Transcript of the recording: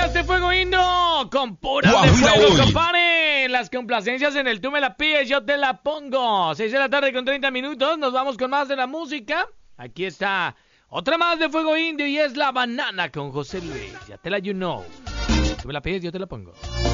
este Fuego Indio con puras de fuego, compadre. Las complacencias en el Tú me la pides, yo te la pongo. 6 de la tarde con 30 minutos. Nos vamos con más de la música. Aquí está otra más de Fuego Indio y es La Banana con José Luis. Ya te la you know. Tú me la pides, yo te la pongo.